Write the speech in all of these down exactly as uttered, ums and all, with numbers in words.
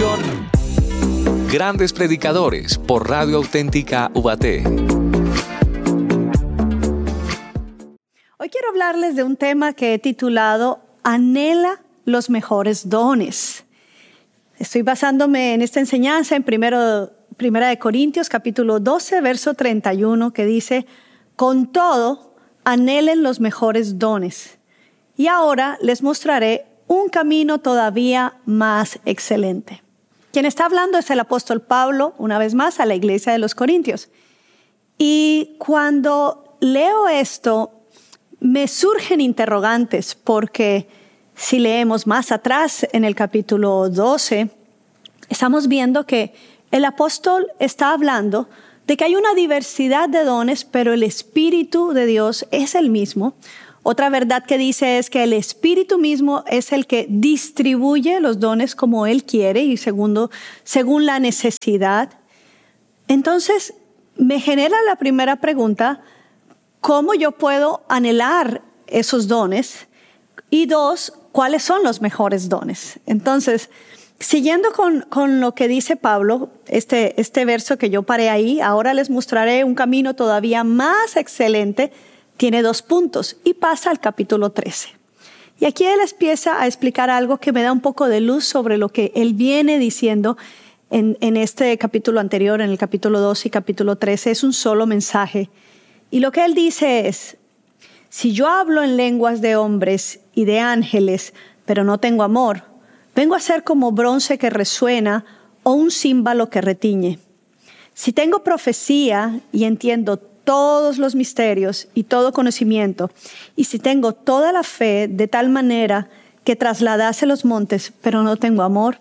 presentación, Grandes Predicadores por Radio Auténtica Ubaté. Hoy quiero hablarles de un tema que he titulado Anhela los mejores dones. Estoy basándome en esta enseñanza en primero, Primera de Corintios, capítulo doce, verso treinta y uno, que dice: con todo, anhelen los mejores dones. Y ahora les mostraré un camino todavía más excelente. Quien está hablando es el apóstol Pablo, una vez más, a la iglesia de los Corintios. Y cuando leo esto, me surgen interrogantes, porque si leemos más atrás en el capítulo doce, estamos viendo que el apóstol está hablando de que hay una diversidad de dones, pero el Espíritu de Dios es el mismo. Otra verdad que dice es que el Espíritu mismo es el que distribuye los dones como Él quiere y segundo, según la necesidad. Entonces, me genera la primera pregunta: ¿cómo yo puedo anhelar esos dones? Y dos, ¿cuáles son los mejores dones? Entonces, siguiendo con, con lo que dice Pablo, este, este verso que yo paré ahí, ahora les mostraré un camino todavía más excelente. Tiene dos puntos y pasa al capítulo trece. Y aquí él empieza a explicar algo que me da un poco de luz sobre lo que él viene diciendo en, en este capítulo anterior, en el capítulo doce y capítulo trece. Es un solo mensaje. Y lo que él dice es: si yo hablo en lenguas de hombres y de ángeles, pero no tengo amor, vengo a ser como bronce que resuena o un címbalo que retiñe. Si tengo profecía y entiendo todos los misterios y todo conocimiento, y si tengo toda la fe de tal manera que trasladase los montes, pero no tengo amor,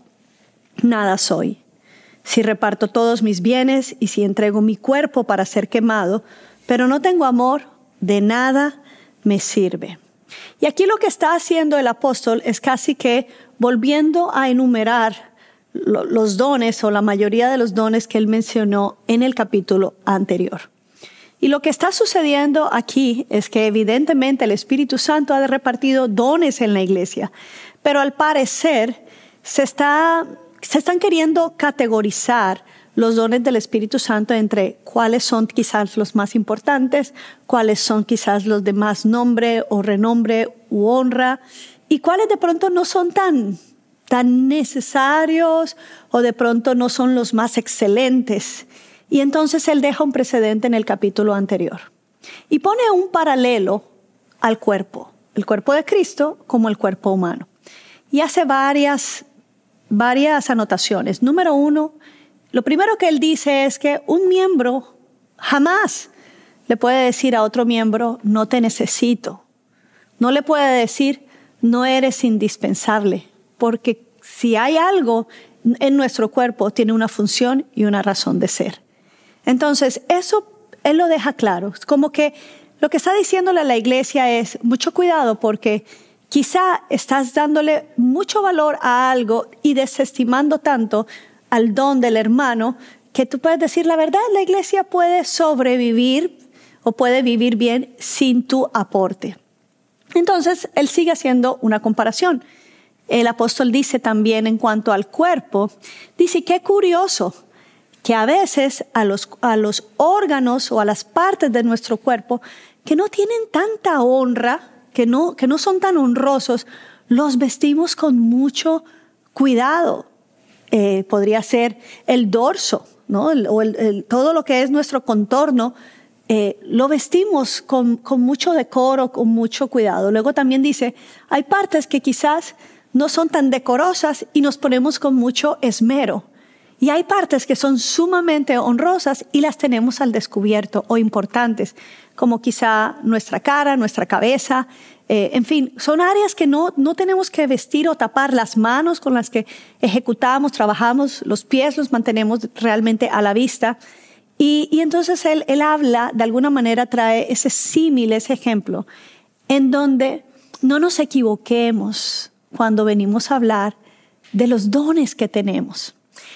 nada soy. Si reparto todos mis bienes y si entrego mi cuerpo para ser quemado, pero no tengo amor, de nada me sirve. Y aquí lo que está haciendo el apóstol es casi que volviendo a enumerar los dones o la mayoría de los dones que él mencionó en el capítulo anterior. Y lo que está sucediendo aquí es que evidentemente el Espíritu Santo ha repartido dones en la iglesia, pero al parecer se, está, se están queriendo categorizar los dones del Espíritu Santo entre cuáles son quizás los más importantes, cuáles son quizás los de más nombre o renombre u honra, y cuáles de pronto no son tan, tan necesarios o de pronto no son los más excelentes. Y entonces él deja un precedente en el capítulo anterior y pone un paralelo al cuerpo, el cuerpo de Cristo como el cuerpo humano. Y hace varias, varias anotaciones. Número uno, lo primero que él dice es que un miembro jamás le puede decir a otro miembro: no te necesito. No le puede decir: no eres indispensable, porque si hay algo en nuestro cuerpo, tiene una función y una razón de ser. Entonces, eso él lo deja claro. Como que lo que está diciéndole a la iglesia es: mucho cuidado, porque quizá estás dándole mucho valor a algo y desestimando tanto al don del hermano, que tú puedes decir la verdad, la iglesia puede sobrevivir o puede vivir bien sin tu aporte. Entonces, él sigue haciendo una comparación. El apóstol dice también en cuanto al cuerpo, dice: qué curioso que a veces a los, a los órganos o a las partes de nuestro cuerpo que no tienen tanta honra, que no, que no son tan honrosos, los vestimos con mucho cuidado. Eh, podría ser el dorso, ¿no? El, o el, el, todo lo que es nuestro contorno, eh, lo vestimos con, con mucho decoro, con mucho cuidado. Luego también dice: hay partes que quizás no son tan decorosas y nos ponemos con mucho esmero. Y hay partes que son sumamente honrosas y las tenemos al descubierto o importantes, como quizá nuestra cara, nuestra cabeza. Eh, en fin, son áreas que no, no tenemos que vestir o tapar. Las manos con las que ejecutamos, trabajamos, los pies los mantenemos realmente a la vista. Y, y entonces él, él habla, de alguna manera trae ese símil, ese ejemplo, en donde no nos equivoquemos cuando venimos a hablar de los dones que tenemos.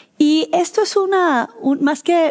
Y esto es una, un, más que,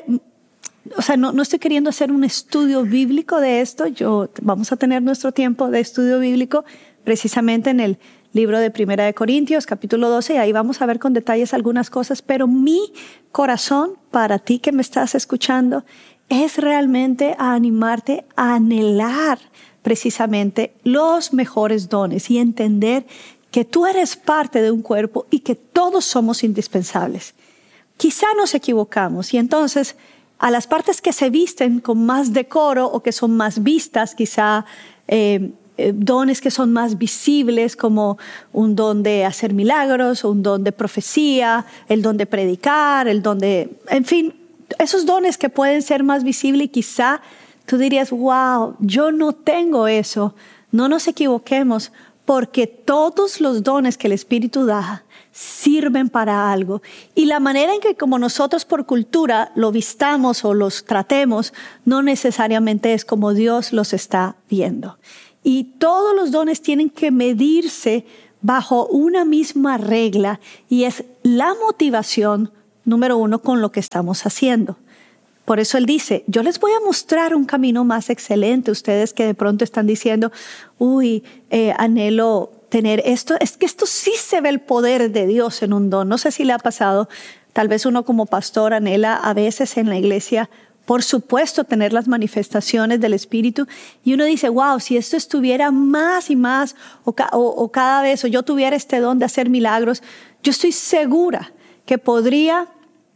o sea, no, no estoy queriendo hacer un estudio bíblico de esto. Yo, vamos a tener nuestro tiempo de estudio bíblico precisamente en el libro de Primera de Corintios, capítulo doce, y ahí vamos a ver con detalles algunas cosas, pero mi corazón para ti que me estás escuchando es realmente a animarte a anhelar precisamente los mejores dones y entender que tú eres parte de un cuerpo y que todos somos indispensables. Quizá nos equivocamos y entonces a las partes que se visten con más decoro o que son más vistas, quizá eh, eh, dones que son más visibles como un don de hacer milagros, un don de profecía, el don de predicar, el don de, en fin, esos dones que pueden ser más visibles y quizá tú dirías, wow, yo no tengo eso. No nos equivoquemos porque todos los dones que el Espíritu da sirven para algo. Y la manera en que como nosotros por cultura lo vistamos o los tratemos, no necesariamente es como Dios los está viendo. Y todos los dones tienen que medirse bajo una misma regla y es la motivación, número uno, con lo que estamos haciendo. Por eso Él dice, yo les voy a mostrar un camino más excelente. Ustedes que de pronto están diciendo, uy, eh, anhelo tener esto. Es que esto sí se ve el poder de Dios en un don. No sé si le ha pasado, tal vez uno como pastor anhela a veces en la iglesia, por supuesto, tener las manifestaciones del Espíritu. Y uno dice, wow, si esto estuviera más y más, o, ca- o, o cada vez, o yo tuviera este don de hacer milagros, yo estoy segura que podría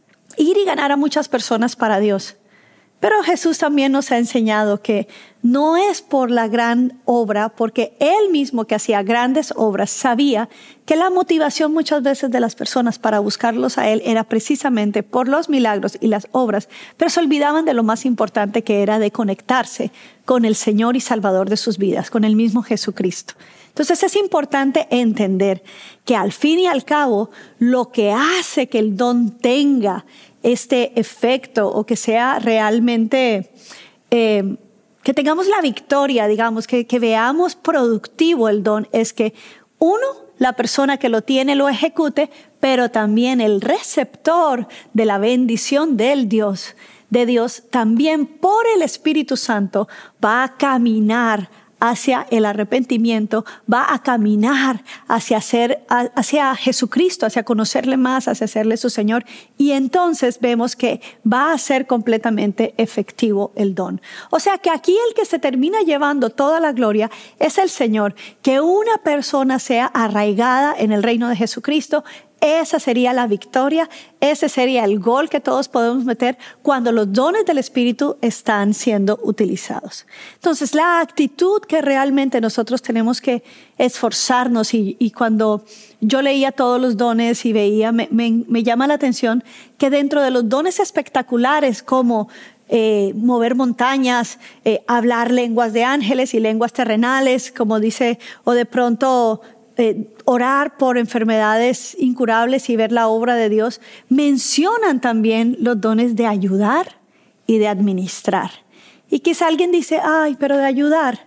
ir y ganar a muchas personas para Dios. Pero Jesús también nos ha enseñado que no es por la gran obra, porque Él mismo que hacía grandes obras sabía que la motivación muchas veces de las personas para buscarlos a Él era precisamente por los milagros y las obras, pero se olvidaban de lo más importante que era de conectarse con el Señor y Salvador de sus vidas, con el mismo Jesucristo. Entonces es importante entender que al fin y al cabo lo que hace que el don tenga este efecto o que sea realmente, eh, que tengamos la victoria, digamos, que, que veamos productivo el don, es que uno, la persona que lo tiene lo ejecute, pero también el receptor de la bendición del Dios, de Dios, también por el Espíritu Santo va a caminar hacia el arrepentimiento, va a caminar hacia, ser, hacia Jesucristo, hacia conocerle más, hacia hacerle su Señor. Y entonces vemos que va a ser completamente efectivo el don. O sea que aquí el que se termina llevando toda la gloria es el Señor. Que una persona sea arraigada en el reino de Jesucristo, esa sería la victoria, ese sería el gol que todos podemos meter cuando los dones del Espíritu están siendo utilizados. Entonces, la actitud que realmente nosotros tenemos que esforzarnos y, y cuando yo leía todos los dones y veía, me, me, me llama la atención que dentro de los dones espectaculares como Eh, mover montañas, eh, hablar lenguas de ángeles y lenguas terrenales, como dice, o de pronto eh, orar por enfermedades incurables y ver la obra de Dios, mencionan también los dones de ayudar y de administrar. Y quizá alguien dice, ay, pero de ayudar.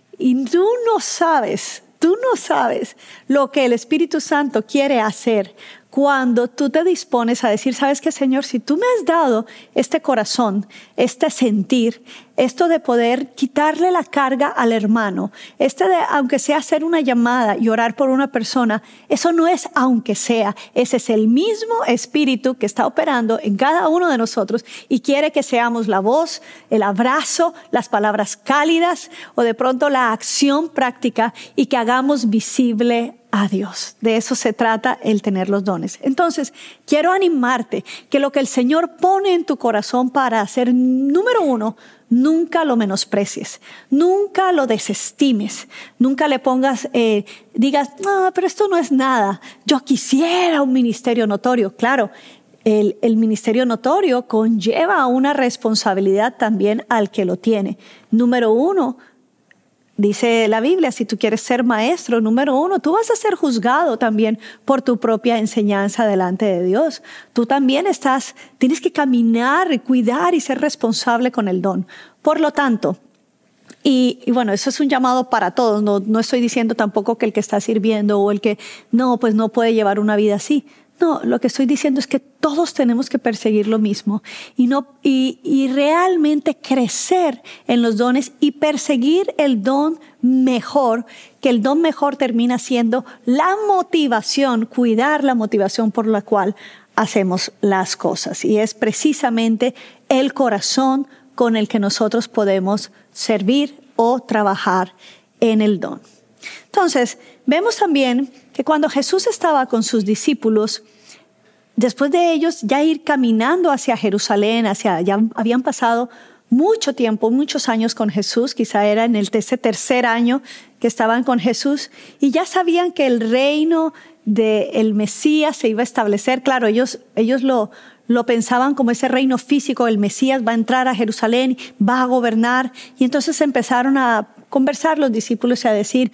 Y tú no sabes, tú no sabes lo que el Espíritu Santo quiere hacer cuando tú te dispones a decir, ¿sabes qué, Señor? Si tú me has dado este corazón, este sentir, esto de poder quitarle la carga al hermano, este de, aunque sea hacer una llamada y orar por una persona, eso no es aunque sea, ese es el mismo Espíritu que está operando en cada uno de nosotros y quiere que seamos la voz, el abrazo, las palabras cálidas o de pronto la acción práctica y que hagamos visible a Dios. De eso se trata el tener los dones. Entonces, quiero animarte que lo que el Señor pone en tu corazón para hacer, número uno, nunca lo menosprecies, nunca lo desestimes, nunca le pongas, eh, digas, no, pero esto no es nada, yo quisiera un ministerio notorio. Claro, el, el ministerio notorio conlleva una responsabilidad también al que lo tiene. Número uno, dice la Biblia, si tú quieres ser maestro, número uno, tú vas a ser juzgado también por tu propia enseñanza delante de Dios. Tú también estás, tienes que caminar, cuidar y ser responsable con el don. Por lo tanto, y, y bueno, eso es un llamado para todos. No, no estoy diciendo tampoco que el que está sirviendo o el que no, pues no puede llevar una vida así. No, lo que estoy diciendo es que todos tenemos que perseguir lo mismo y, no, y, y realmente crecer en los dones y perseguir el don mejor, que el don mejor termina siendo la motivación, cuidar la motivación por la cual hacemos las cosas. Y es precisamente el corazón con el que nosotros podemos servir o trabajar en el don. Entonces, vemos también que cuando Jesús estaba con sus discípulos, después de ellos ya ir caminando hacia Jerusalén, hacia, ya habían pasado mucho tiempo, muchos años con Jesús, quizá era en el ese tercer año que estaban con Jesús, y ya sabían que el reino del Mesías se iba a establecer. Claro, ellos, ellos lo, lo pensaban como ese reino físico, el Mesías va a entrar a Jerusalén, va a gobernar, y entonces empezaron a conversar los discípulos y a decir,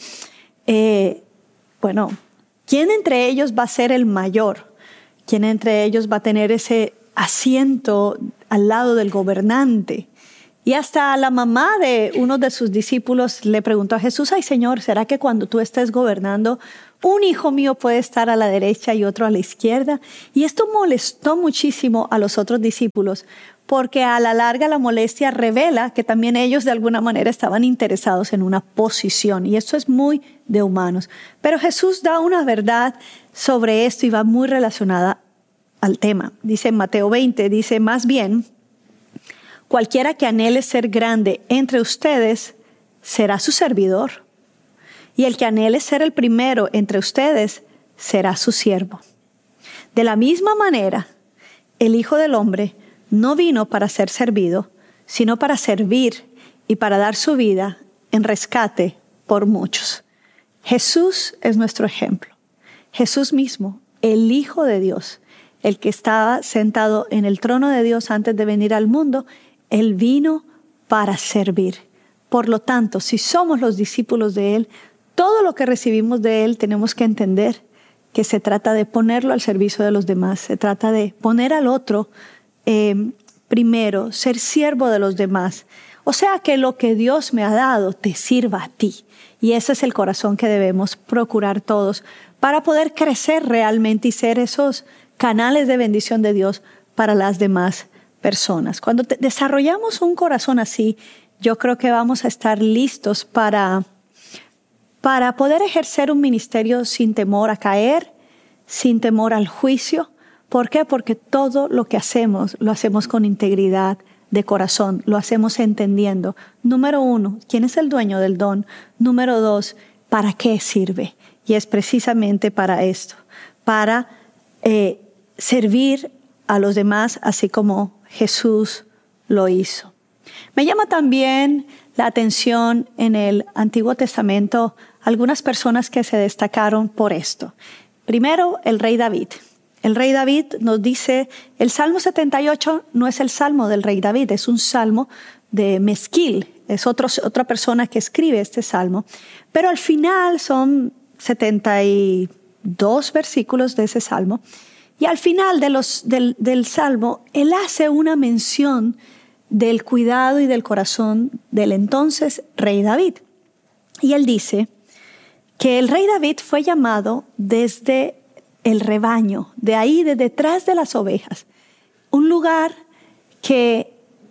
eh, bueno, ¿quién entre ellos va a ser el mayor? ¿Quién entre ellos va a tener ese asiento al lado del gobernante? Y hasta la mamá de uno de sus discípulos le preguntó a Jesús, ay Señor, ¿será que cuando tú estés gobernando, un hijo mío puede estar a la derecha y otro a la izquierda? Y esto molestó muchísimo a los otros discípulos, porque a la larga la molestia revela que también ellos de alguna manera estaban interesados en una posición, y esto es muy de humanos. Pero Jesús da una verdad sobre esto y va muy relacionada al tema. Dice en Mateo veinte, dice, más bien, cualquiera que anhele ser grande entre ustedes será su servidor, y el que anhele ser el primero entre ustedes será su siervo. De la misma manera, el Hijo del Hombre no vino para ser servido, sino para servir y para dar su vida en rescate por muchos. Jesús es nuestro ejemplo. Jesús mismo, el Hijo de Dios, el que estaba sentado en el trono de Dios antes de venir al mundo, Él vino para servir. Por lo tanto, si somos los discípulos de Él, todo lo que recibimos de Él tenemos que entender que se trata de ponerlo al servicio de los demás. Se trata de poner al otro eh, primero, ser siervo de los demás. O sea, que lo que Dios me ha dado te sirva a ti. Y ese es el corazón que debemos procurar todos para poder crecer realmente y ser esos canales de bendición de Dios para las demás personas. Cuando te, desarrollamos un corazón así, yo creo que vamos a estar listos para, para poder ejercer un ministerio sin temor a caer, sin temor al juicio. ¿Por qué? Porque todo lo que hacemos, lo hacemos con integridad de corazón, lo hacemos entendiendo. Número uno, ¿quién es el dueño del don? Número dos, ¿para qué sirve? Y es precisamente para esto, para eh, servir a los demás, así como Jesús lo hizo. Me llama también la atención en el Antiguo Testamento algunas personas que se destacaron por esto. Primero, el rey David. El rey David nos dice, el Salmo setenta y ocho no es el Salmo del rey David, es un Salmo de Mezquil, es otro, otra persona que escribe este Salmo, pero al final son setenta y dos versículos de ese Salmo, y al final de los, del, del Salmo, él hace una mención del cuidado y del corazón del entonces rey David. Y él dice que el rey David fue llamado desde el rebaño, de ahí, de detrás de las ovejas, un lugar que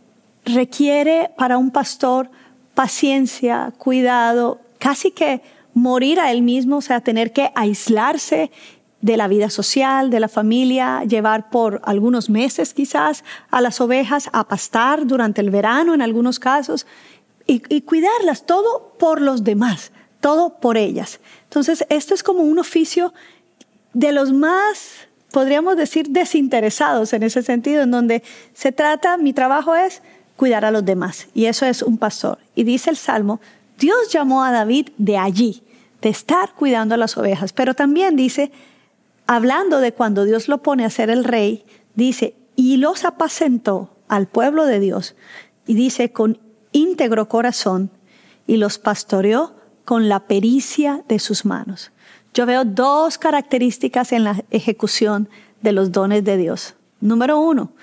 requiere para un pastor paciencia, cuidado, casi que morir a él mismo, o sea, tener que aislarse de la vida social, de la familia, llevar por algunos meses quizás a las ovejas a pastar durante el verano en algunos casos y, y cuidarlas, todo por los demás, todo por ellas. Entonces, esto es como un oficio de los más, podríamos decir, desinteresados en ese sentido, en donde se trata, mi trabajo es cuidar a los demás, y eso es un pastor. Y dice el Salmo, Dios llamó a David de allí, de estar cuidando a las ovejas, pero también dice, hablando de cuando Dios lo pone a ser el rey, dice, y los apacentó al pueblo de Dios, y dice, con íntegro corazón, y los pastoreó con la pericia de sus manos. Yo veo dos características en la ejecución de los dones de Dios. Número uno,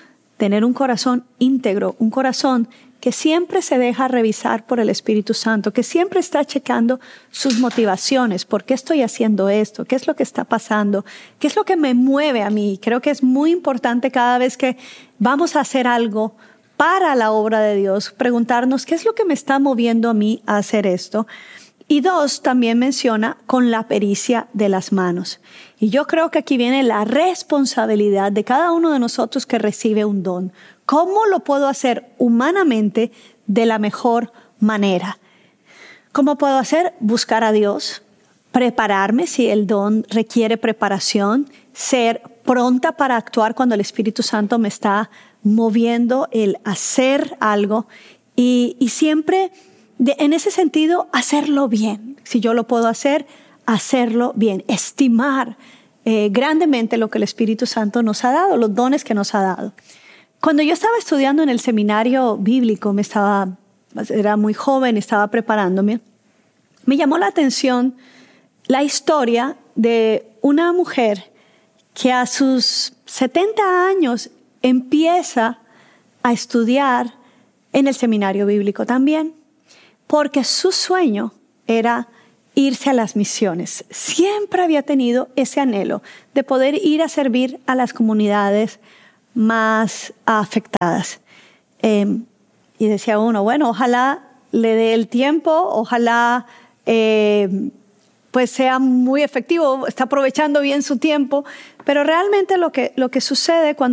tener un corazón íntegro, un corazón que siempre se deja revisar por el Espíritu Santo, que siempre está checando sus motivaciones. ¿Por qué estoy haciendo esto? ¿Qué es lo que está pasando? ¿Qué es lo que me mueve a mí? Creo que es muy importante cada vez que vamos a hacer algo para la obra de Dios, preguntarnos qué es lo que me está moviendo a mí a hacer esto. Y dos, también menciona con la pericia de las manos. Y yo creo que aquí viene la responsabilidad de cada uno de nosotros que recibe un don. ¿Cómo lo puedo hacer humanamente de la mejor manera? ¿Cómo puedo hacer? Buscar a Dios, prepararme si el don requiere preparación, ser pronta para actuar cuando el Espíritu Santo me está moviendo el hacer algo y, y siempre de, en ese sentido hacerlo bien. Si yo lo puedo hacer, hacerlo bien, estimar eh, grandemente lo que el Espíritu Santo nos ha dado, los dones que nos ha dado. Cuando yo estaba estudiando en el seminario bíblico, me estaba, era muy joven, estaba preparándome, me llamó la atención la historia de una mujer que a sus setenta años empieza a estudiar en el seminario bíblico también, porque su sueño era irse a las misiones. Siempre había tenido ese anhelo de poder ir a servir a las comunidades más afectadas. Eh, y decía uno, bueno, ojalá le dé el tiempo, ojalá eh, pues sea muy efectivo, está aprovechando bien su tiempo, pero realmente lo que, lo que sucede cuando